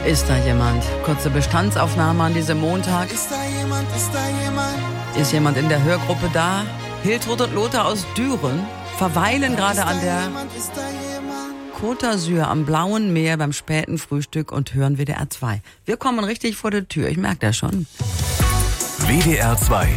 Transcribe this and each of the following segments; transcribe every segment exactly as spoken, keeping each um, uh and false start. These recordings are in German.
Ist da jemand? Kurze Bestandsaufnahme an diesem Montag. Ist da jemand, ist da jemand? Ist jemand in der Hörgruppe da? Hiltrud und Lothar aus Düren verweilen gerade an der Côte d'Azur am Blauen Meer beim späten Frühstück und hören W D R zwei. Wir kommen richtig vor der Tür, ich merke das schon. W D R zwei.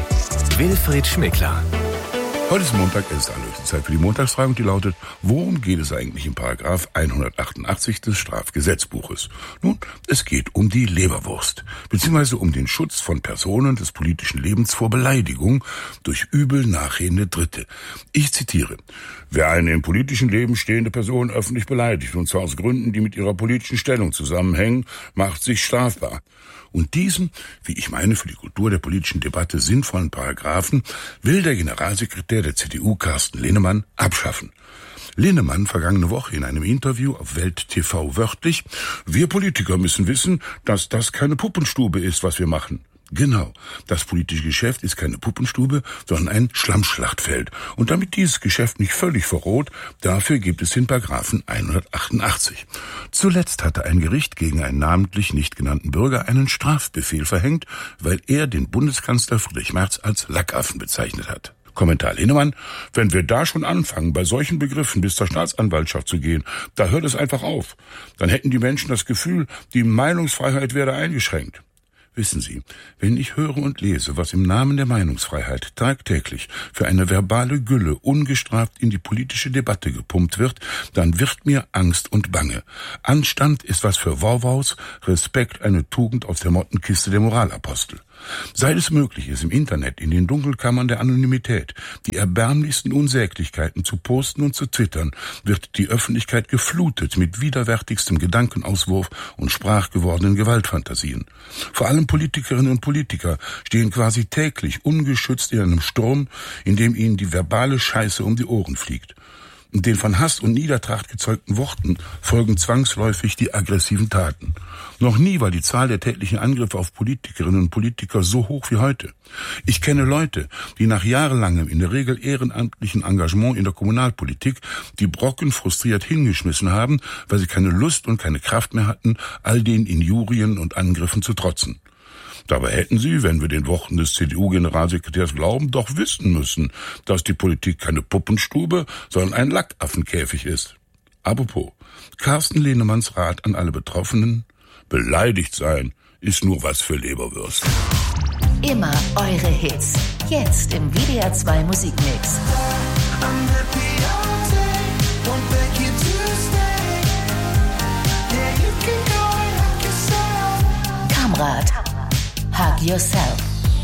Wilfried Schmickler. Heute ist Montag, es ist Analysezeit für die Montagsfrage und die lautet, worum geht es eigentlich im Paragraph hundertachtundachtzig des Strafgesetzbuches? Nun, es geht um die Leberwurst, beziehungsweise um den Schutz von Personen des politischen Lebens vor Beleidigung durch übel nachredende Dritte. Ich zitiere, wer eine im politischen Leben stehende Person öffentlich beleidigt, und zwar aus Gründen, die mit ihrer politischen Stellung zusammenhängen, macht sich strafbar. Und diesen, wie ich meine, für die Kultur der politischen Debatte sinnvollen Paragraphen will der Generalsekretär der C D U, Carsten Linnemann, abschaffen. Linnemann vergangene Woche in einem Interview auf Welt T V wörtlich, wir Politiker müssen wissen, dass das keine Puppenstube ist, was wir machen. Genau, das politische Geschäft ist keine Puppenstube, sondern ein Schlammschlachtfeld. Und damit dieses Geschäft nicht völlig verroht, dafür gibt es den Paragraphen hundertachtundachtzig. Zuletzt hatte ein Gericht gegen einen namentlich nicht genannten Bürger einen Strafbefehl verhängt, weil er den Bundeskanzler Friedrich Merz als Lackaffen bezeichnet hat. Kommentar Linnemann, wenn wir da schon anfangen, bei solchen Begriffen bis zur Staatsanwaltschaft zu gehen, da hört es einfach auf. Dann hätten die Menschen das Gefühl, die Meinungsfreiheit werde eingeschränkt. Wissen Sie, wenn ich höre und lese, was im Namen der Meinungsfreiheit tagtäglich für eine verbale Gülle ungestraft in die politische Debatte gepumpt wird, dann wird mir Angst und Bange. Anstand ist was für Wauwaus, Respekt eine Tugend aus der Mottenkiste der Moralapostel. Seit es möglich ist, im Internet, in den Dunkelkammern der Anonymität, die erbärmlichsten Unsäglichkeiten zu posten und zu twittern, wird die Öffentlichkeit geflutet mit widerwärtigstem Gedankenauswurf und sprachgewordenen Gewaltfantasien. Vor allem Politikerinnen und Politiker stehen quasi täglich ungeschützt in einem Sturm, in dem ihnen die verbale Scheiße um die Ohren fliegt. Und den von Hass und Niedertracht gezeugten Worten folgen zwangsläufig die aggressiven Taten. Noch nie war die Zahl der tätlichen Angriffe auf Politikerinnen und Politiker so hoch wie heute. Ich kenne Leute, die nach jahrelangem, in der Regel ehrenamtlichen Engagement in der Kommunalpolitik die Brocken frustriert hingeschmissen haben, weil sie keine Lust und keine Kraft mehr hatten, all den Injurien und Angriffen zu trotzen. Dabei hätten sie, wenn wir den Worten des C D U-Generalsekretärs glauben, doch wissen müssen, dass die Politik keine Puppenstube, sondern ein Lackaffenkäfig ist. Apropos, Carsten Linnemanns Rat an alle Betroffenen, beleidigt sein ist nur was für Leberwürste. Immer eure Hits, jetzt im W D R zwei Musikmix. Kamrat, Hug Yourself.